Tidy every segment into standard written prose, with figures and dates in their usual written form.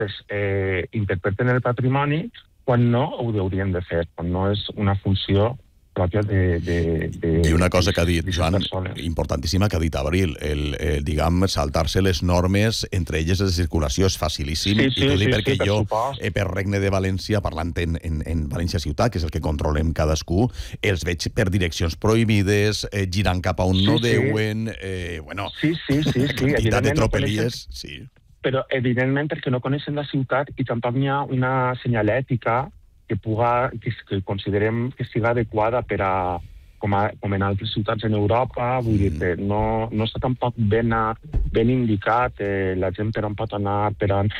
turistes interpreten el patrimoni quan no ho haurien de fer, quan no és una funció pròpia I una cosa que ha dit, Joan, importantíssima, que ha dit Abril, diguem, saltar-se les normes, entre elles de circulació, és facilíssim, i t'ho dic perquè jo, per Regne de València, parlant en València Ciutat, que és el que controlem cadascú, els veig per direccions prohibides, girant cap a on no deuen, quantitat de tropelies, sí. Però, evidentment, perquè no coneixen la ciutat i tampoc n'hi ha una senyalètica que considerem que sigui adequada per a, com en altres ciutats en Europa, vull dir que no està tampoc ben indicat la gent per on pot anar,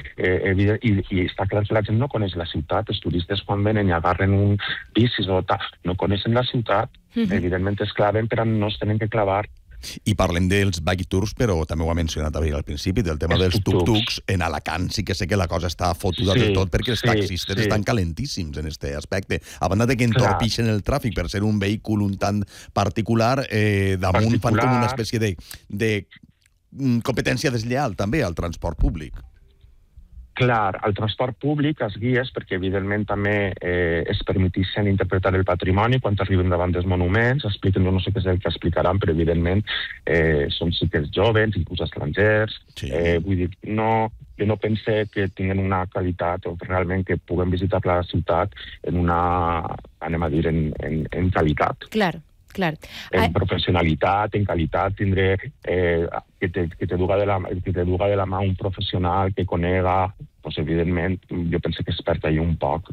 i està clar que la gent no coneix la ciutat, els turistes quan venen i agarren un bicis o tal, no coneixen la ciutat, evidentment es claven, però no es tenen que clavar. I parlem dels bike tours, però també ho ha mencionat al principi, del tema dels tuk-tuks. En Alacant sí que sé que la cosa està fotuda del tot perquè els taxistes estan calentíssims en aquest aspecte. A banda de que entorpixen el tràfic per ser un vehícul un tant particular, damunt fan com una espècie de competència deslleial també al transport públic. Clar, al transport públic, els guies, perquè evidentment també es permeteixen interpretar el patrimoni quan arriben davant dels monuments, expliquen, no sé què és el que explicaran, però evidentment són xiquets joves, inclús estrangers, vull dir, jo no pense que tinguin una qualitat o realment que puguem visitar la ciutat en una, anem a dir, en qualitat. Clar. En professionalitat, en qualitat, tindré que te duga de la mà un professional que conega, doncs evidentment, jo penso que es perd ahir un poc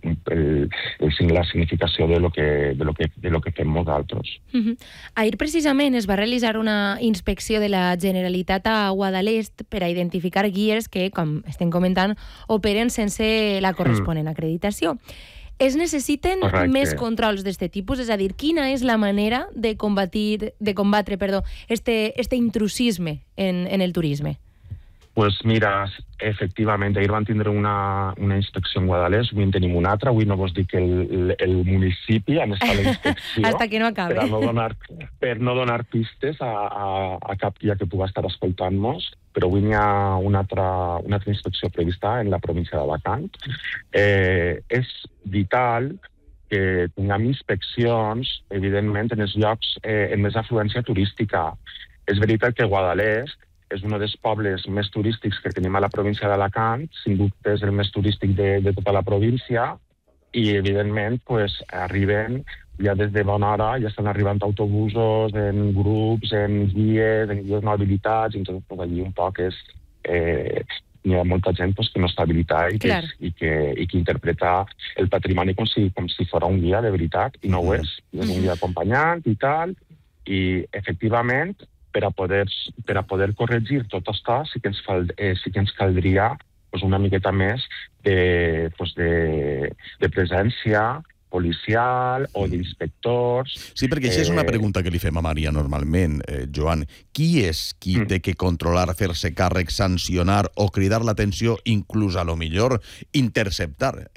la significació de lo que fem nosaltres. Ahir precisament es va realitzar una inspecció de la Generalitat a Guadalest per a identificar guies que, com estem comentant, operen sense la corresponent acreditació. Es necessiten més controls d'aquest tipus? És a dir, quina és la manera de combatre este intrusisme en el turisme? Pues mira, efectivament, ahir van tindre una inspecció en Guadalest, avui en tenim una altra, avui no vos dic el municipi on està la inspecció, hasta que no acabe. Per no donar pistes a cap guia que pugui estar escoltant-nos, però avui hi ha una altra inspecció prevista en la província d'Alacant. És vital que tinguem inspeccions, evidentment, en els llocs amb més afluència turística. És veritat que Guadalest és un dels pobles més turístics que tenim a la província d'Alacant, sin dubte és el més turístic de tota la província, i evidentment arriben ja des de bona hora, ja estan arribant autobusos, en grups, en guies no habilitats, i tot allí un poc hi ha molta gent que no està habilitada i que interpreta el patrimoni com si fos un guia de veritat, i no ho és. És un guia acompanyant i tal, i efectivament per a poder corregir tot això sí que ens caldria una miqueta més de presència policial o d'inspectors. Sí, perquè això és una pregunta que li fem a Maria normalment, Joan. Qui és qui té que controlar, fer-se càrrec, sancionar o cridar l'atenció, inclús a lo millor interceptar?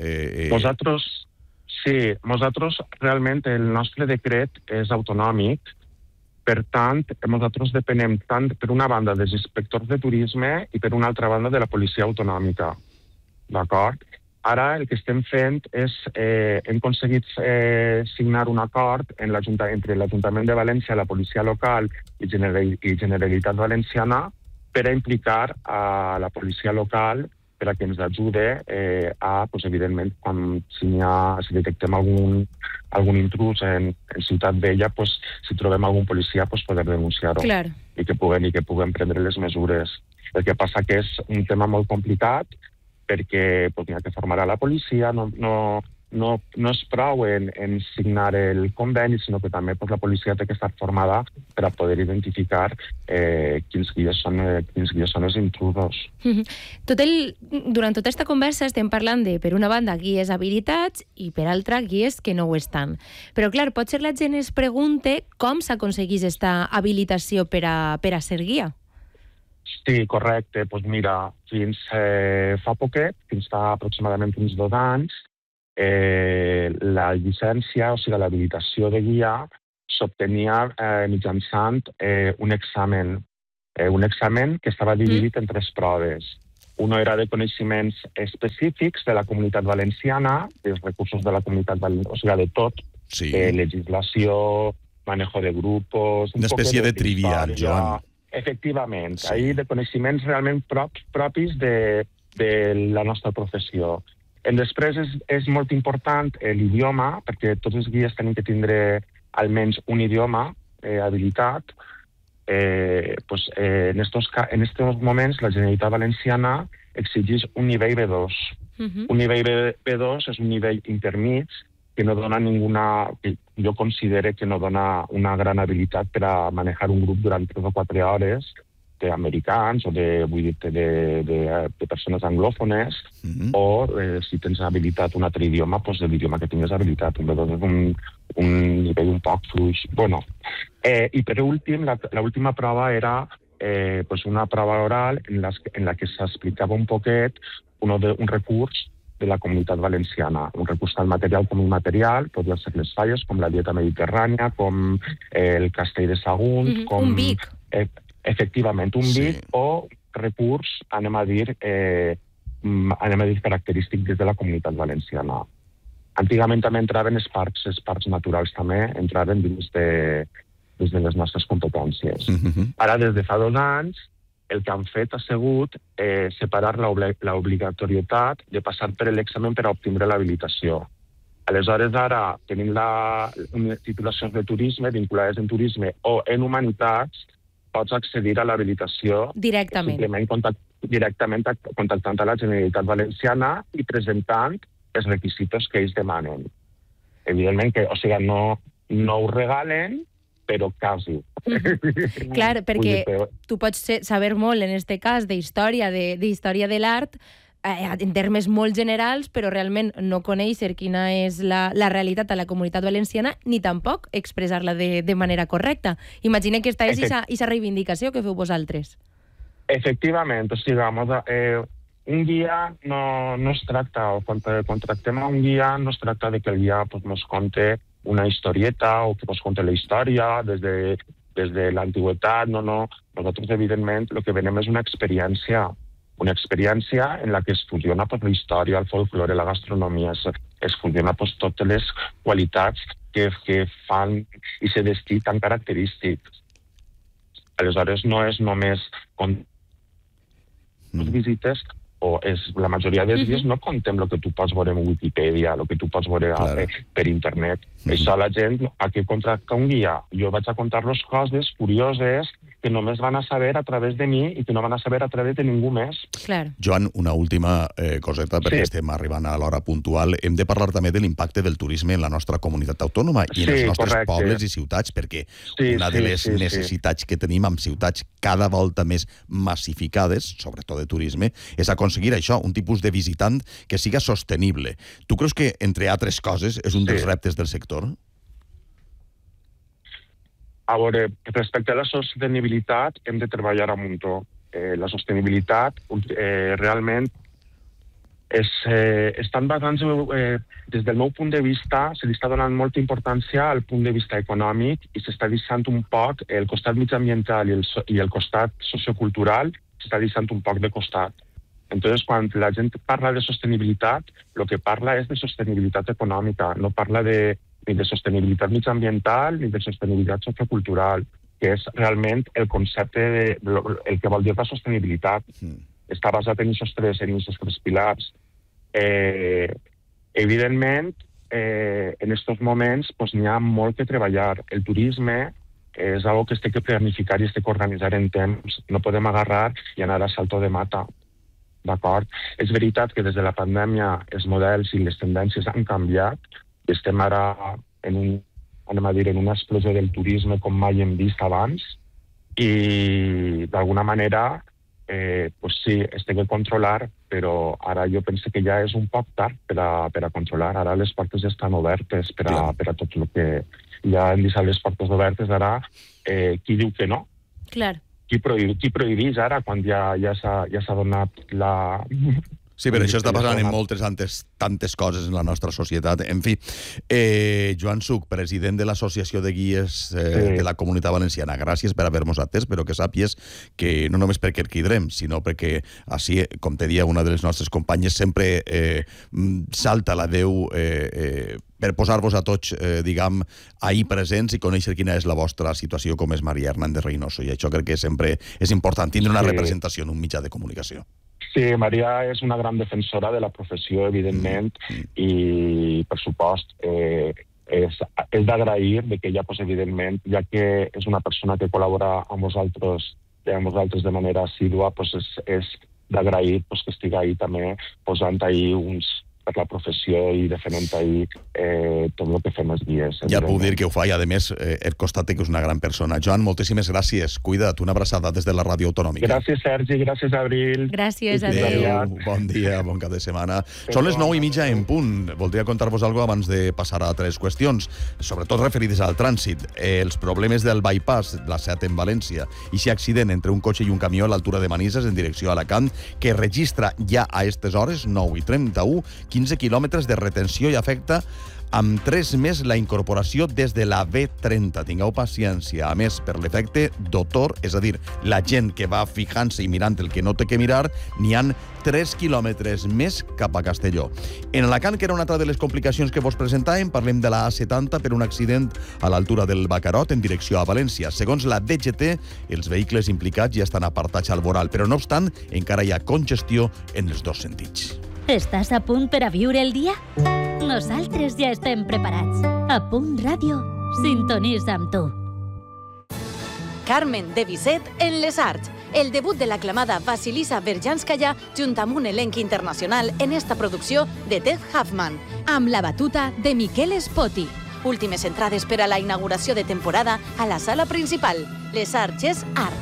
Nosaltres realment el nostre decret és autonòmic. Per tant, nosaltres depenem tant, per una banda, dels inspectors de turisme i per una altra banda de la policia autonòmica. D'acord? Ara el que estem fent és hem aconseguit signar un acord entre l'Ajuntament de València, la policia local i Generalitat Valenciana per a implicar a la policia local per a que ens ajude evidentment, si detectem algun intrus en Ciutat Vella, si trobem algun policia, poder denunciar-ho i que puguem prendre les mesures. El que passa que és un tema molt complicat perquè hi ha que formar a la policia, no és prou en signar el conveni, sinó que també la policia té que estar formada per a poder identificar quins guies són els intrusos. Durant tota aquesta conversa estem parlant de, per una banda, guies habilitats i per altra, guies que no ho estan. Però, clar, potser la gent es pregunta com s'aconsegueix aquesta habilitació per a ser guia. Sí, correcte. Doncs mira, fins fa poquet, fins fa aproximadament uns 2 anys, la llicència, o sigui, l'habilitació de guia, s'obtenia mitjançant un examen que estava dividit en 3 proves. Un era de coneixements específics de la Comunitat Valenciana, dels recursos de la Comunitat Valenciana, o sigui, de tot, legislació, manejo de grupos... Una espècie de trivial, Joan. Efectivament, ahir de coneixements realment propis de la nostra professió. Després és molt important l'idioma, perquè tots els guies tenim que tindre almenys un idioma habilitat. En estos moments la Generalitat Valenciana exigeix un nivell B2. Un nivell B2 és un nivell intermig que no dona que jo considero que no dona una gran habilitat per a manejar un grup durant 3 o 4 hores d'americans o de persones anglòfones, o si tens habilitat un altre idioma, doncs l'idioma que tingues habilitat. Un B2 és un nivell un poc fluix. I per últim, l'última prova era una prova oral en la que s'explicava un poquet un recurs de la Comunitat Valenciana, un recurs tant material com immaterial, podrien ser les falles, com la dieta mediterrània, com el castell de Sagunt, com... Un BIC. Efectivament, un BIC o recurs, anem a dir, característic des de la Comunitat Valenciana. Antigament també entraven els parcs naturals també entraven dins de les nostres competències. Ara, des de fa 2 anys, el que han fet ha sigut separar l'obligatorietat de passar per l'examen per a obtindre l'habilitació. Aleshores, ara, tenim unes titulacions de turisme, vinculades en turisme o en humanitats, pots accedir a l'habilitació directament. Simplement contactant a la Generalitat Valenciana i presentant els requisits que ells demanen. Evidentment que, no ho regalen, però quasi. Clar, perquè tu pots saber molt, en aquest cas, d'història de l'art, en termes molt generals, però realment no conèixer quina és la realitat a la Comunitat Valenciana, ni tampoc expressar-la de manera correcta. Imagina que aquesta és aquesta reivindicació que feu vosaltres. Efectivament, un guia no es tracta, o quan contractem a un guia, no es tracta de que el guia nos conte una historieta o que nos conte la història des de l'antiguitat. No. Nosaltres, evidentment, el que venem és una experiència en la que es fusiona la història, el folklore, la gastronomia, es fusiona totes les qualitats que fan aquest destí tan característic. Aleshores, no és només les visites, o la majoria dels dies no contem el que tu pots veure en Wikipedia, el que tu pots veure per internet. Això la gent, a què contracta un guia? Jo vaig a contar-los coses curioses que només van a saber a través de mi i que no van a saber a través de ningú més. Clar. Joan, una última coseta, perquè estem arribant a l'hora puntual. Hem de parlar també de l'impacte del turisme en la nostra comunitat autònoma i en els nostres pobles i ciutats, perquè una de les necessitats que tenim en ciutats cada volta més massificades, sobretot de turisme, és aconseguir això, un tipus de visitant que siga sostenible. Tu creus que, entre altres coses, és un dels reptes del sector? A veure, respecte a la sostenibilitat, hem de treballar a muntó. La sostenibilitat realment estan basant, des del meu punt de vista, se li està donant molta importància al punt de vista econòmic i s'està deixant un poc el costat mitjambiental i el costat sociocultural, s'està deixant un poc de costat. Entonces, quan la gent parla de sostenibilitat, el que parla és de sostenibilitat econòmica, no parla ni de sostenibilitat mitjambiental ni de sostenibilitat sociocultural, que és realment el concepte, el que vol dir la sostenibilitat. Està basat en aquests tres pilars. Evidentment, en aquests moments n'hi ha molt que treballar. El turisme és una cosa que s'ha de planificar i s'ha d'organitzar en temps. No podem agarrar i anar a salto de mata. D'acord? És veritat que des de la pandèmia els models i les tendències han canviat i estem ara en una explosió del turisme com mai hem vist abans i d'alguna manera sí, es té que controlar, però ara jo penso que ja és un poc tard per a controlar. Ara les portes ja estan obertes per a tot el que ja hem deixat les portes obertes. Ara, qui diu que no? Clar. Qui prohibís ara, quan ja s'ha donat Sí, però això està passant en moltes tantes coses en la nostra societat. En fi, Joan Suc, president de l'Associació de Guies de la Comunitat Valenciana, gràcies per haver-nos atès, però que sàpies que no només perquè el cridrem, sinó perquè així, com te dia una de les nostres companyes, sempre salta la veu per posar-vos a tots, diguem, ahir presents i conèixer quina és la vostra situació, com és Maria Hernández Reynoso. I això crec que sempre és important, tindre una representació en un mitjà de comunicació. Sí, Maria és una gran defensora de la professió, evidentment, i, per supost, és d'agrair que ella, evidentment, ja que és una persona que col·labora amb vosaltres de manera assídua, és d'agrair que estigui ahí també posant ahí uns per la professió i defendent ahí tot el que fem els guies. Ja puc dir que ho fa i, a més, el costat que és una gran persona. Joan, moltíssimes gràcies. Cuida't, una abraçada des de la Ràdio Autonòmica. Gràcies, Sergi, gràcies, Abril. Gràcies, adéu. Bon dia, bon cap de setmana. Són les 9:30 en punt. Voldria contar-vos alguna cosa abans de passar a altres qüestions, sobretot referides al trànsit. Els problemes del bypass, la C7 en València, i si accident entre un cotxe i un camió a l'altura de Manises en direcció a Alacant, que registra ja a aquestes hores, 9:31, 15 quilòmetres de retenció i afecta amb 3 més la incorporació des de la B30. Tingueu paciència. A més, per l'efecte d'Otor, és a dir, la gent que va fijant-se i mirant el que no té que mirar, n'hi han 3 quilòmetres més cap a Castelló. En Alacant, que era una altra de les complicacions que vos presentàvem, parlem de la A70 per un accident a l'altura del Bacarot en direcció a València. Segons la DGT, els vehicles implicats ja estan apartats al voral, però no obstant, encara hi ha congestió en els dos sentits. Estàs a punt per a viure el dia? Nosaltres ja estem preparats. A Punt Ràdio, sintonitza amb tu. Carmen de Bizet en Les Arts. El debut de l'aclamada Vasilisa Berjanskaya junt amb un elenc internacional en esta producció de Ted Huffman, amb la batuta de Miquel Spoti. Últimes entrades per a la inauguració de temporada a la sala principal. Les Arts és art.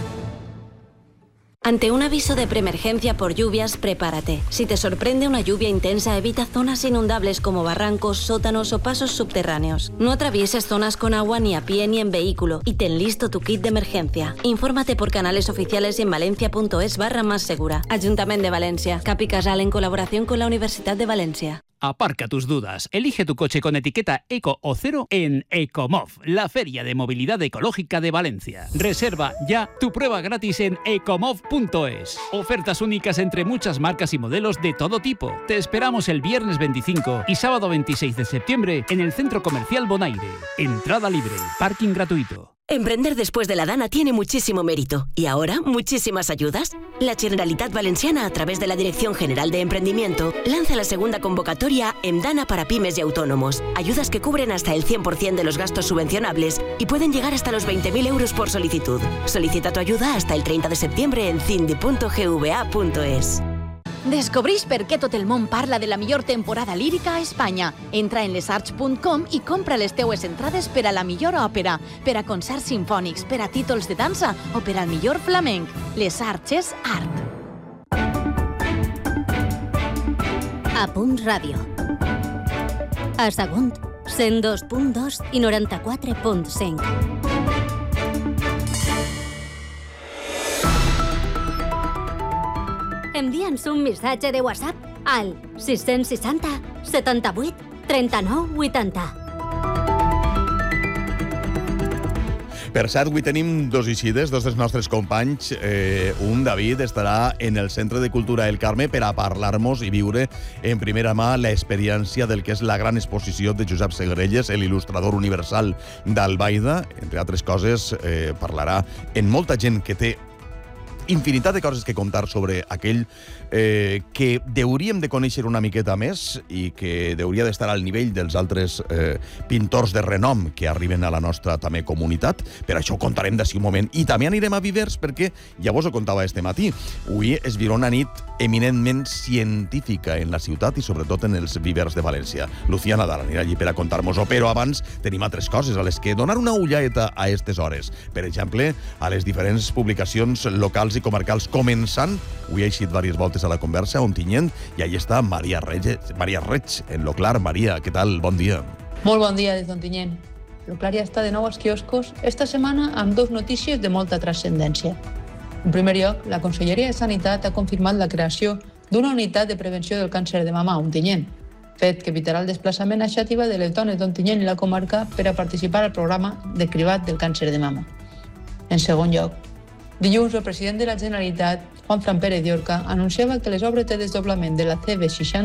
Ante un aviso de preemergencia por lluvias, prepárate. Si te sorprende una lluvia intensa, evita zonas inundables como barrancos, sótanos o pasos subterráneos. No atravieses zonas con agua ni a pie ni en vehículo y ten listo tu kit de emergencia. Infórmate por canales oficiales y en valencia.es/mássegura. Ayuntamiento de Valencia. Capi Casal en colaboración con la Universidad de Valencia. Aparca tus dudas. Elige tu coche con etiqueta Eco o Cero en Ecomov, la feria de movilidad ecológica de Valencia. Reserva ya tu prueba gratis en ecomov.es. Ofertas únicas entre muchas marcas y modelos de todo tipo. Te esperamos el viernes 25 y sábado 26 de septiembre en el Centro Comercial Bonaire. Entrada libre, parking gratuito. Emprender después de la Dana tiene muchísimo mérito. Y ahora, muchísimas ayudas. La Generalitat Valenciana, a través de la Dirección General de Emprendimiento, lanza la segunda convocatoria en Dana para pymes y autónomos. Ayudas que cubren hasta el 100% de los gastos subvencionables y pueden llegar hasta los 20.000 euros por solicitud. Solicita tu ayuda hasta el 30 de septiembre en cindi.gva.es. Descobreix per què tot el món parla de la millor temporada lírica a Espanya. Entra en lesarts.com i compra les teues entrades per a la millor òpera, per a concerts simfònics, per a títols de dansa o per al millor flamenc. Les Arts és art. A Punt Ràdio. A Sagunt, 102.2 i 94.5. Envia'ns un missatge de WhatsApp al 660 78 39 80. Per cert, avui tenim dos eixides, dos dels nostres companys. Un, David, estarà en el Centre de Cultura El Carme per a parlar-nos i viure en primera mà l'experiència del que és la gran exposició de Josep Segrelles, l'il·lustrador universal d'Albaida. Entre altres coses, parlarà en molta gent que té infinitat de coses que contar sobre aquell que hauríem de conèixer una miqueta més i que hauria d'estar al nivell dels altres pintors de renom que arriben a la nostra també comunitat. Per això ho contarem d'ací un moment. I també anirem a Vivers perquè, ja vos ho contava este matí, avui es viurà una nit eminentment científica en la ciutat i sobretot en els Vivers de València. Lucía Nadal anirà allí per a contar-nos-ho, però abans tenim altres coses a les que donar una ullaeta a aquestes hores. Per exemple, a les diferents publicacions locals i comarcals, començant, avui he eixit diverses voltes a la conversa, Ontinyent, i allà està Maria Reig, en Lo Clar. Maria, què tal? Bon dia. Molt bon dia des d'Ontinyent. Lo Clar ja està de nou als quioscos esta setmana amb dos notícies de molta transcendència. En primer lloc, la Conselleria de Sanitat ha confirmat la creació d'una unitat de prevenció del càncer de mama a Ontinyent, fet que evitarà el desplaçament a Xàtiva de les dones d'Ontinyent i la comarca per a participar al programa de cribat del càncer de mama. En segon lloc, dilluns el president de la Generalitat, Juan Fran Pérez Llorca, anunciava que les obres de desdoblament de la CV60